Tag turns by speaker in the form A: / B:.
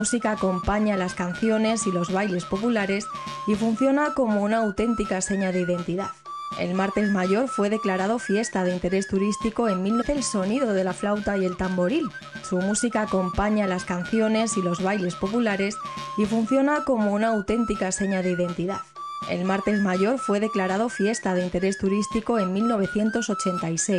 A: música acompaña las canciones y los bailes populares y funciona como una auténtica seña de identidad. El martes mayor fue declarado fiesta de interés turístico en 1900. El sonido de la flauta y el tamboril. Su música acompaña las canciones y los bailes populares y funciona como una auténtica seña de identidad. El martes mayor fue declarado fiesta de interés turístico en 1986.